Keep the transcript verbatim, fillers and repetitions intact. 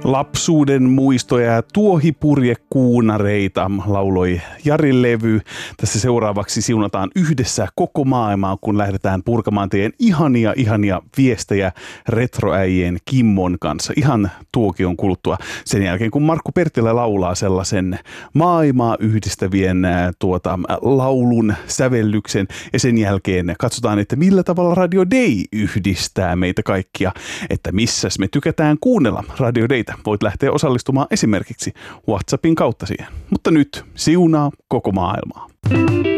Lapsuuden muistoja ja tuohipurjekuunareita lauloi Jarin levy. Tässä seuraavaksi siunataan yhdessä koko maailmaa, kun lähdetään purkamaan teidän ihania, ihania viestejä retroäijien Kimmon kanssa. Ihan tuokion kuluttua sen jälkeen, kun Markku Perttilä laulaa sellaisen maailmaa yhdistävien tuota, laulun sävellyksen. Ja sen jälkeen katsotaan, että millä tavalla Radio Day yhdistää meitä kaikkia. Että missäs me tykätään kuunnella Radio Daytä. Voit lähteä osallistumaan esimerkiksi WhatsAppin kautta siihen. Mutta nyt siunaa koko maailmaa.